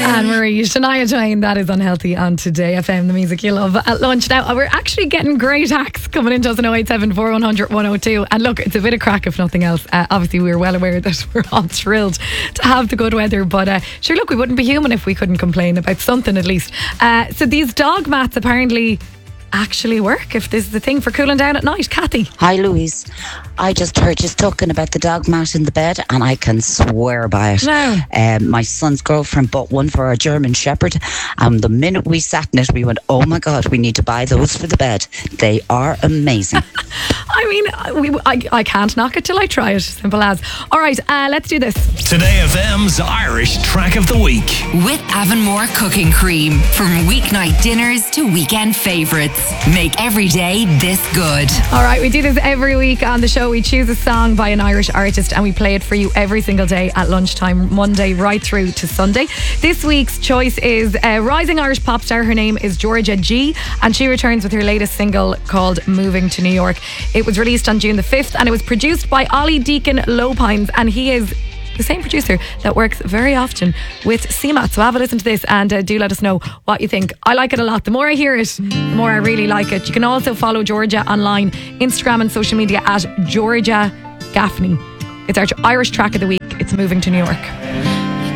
Anne-Marie, Shania Twain, that is Unhealthy on Today FM, the music you love at lunch. Now, we're actually getting great hacks coming into us on 0874 100 102. And look, it's a bit of crack if nothing else. Obviously, we're well aware that we're all thrilled to have the good weather. But sure, look, we wouldn't be human if we couldn't complain about something at least. So these dog mats apparently actually work if this is the thing for cooling down at night. Kathy. Hi Louise, I just heard you talking about the dog mat in the bed and I can swear by it. No. My son's girlfriend bought one for our German Shepherd, and the minute we sat in it we went, oh my god, we need to buy those for the bed. They are amazing. I mean, I can't knock it till I try it, simple as. Alright, let's do this. Today FM's Irish Track of the Week. With Avonmore Cooking Cream. From weeknight dinners to weekend favourites. Make every day this good. Alright, we do this every week on the show. We choose a song by an Irish artist and we play it for you every single day at lunchtime, Monday right through to Sunday. This week's choice is a rising Irish pop star. Her name is Georgia G, and she returns with her latest single called Moving to New York. It was released on June the 5th and it was produced by Ollie Deacon Lopines, and he is the same producer that works very often with CMAT. So have a listen to this and do let us know what you think. I like it a lot. The more I hear it, the more I really like it. You can also follow Georgia online, Instagram and social media at Georgia Gaffney. It's our Irish track of the week. It's Moving to New York.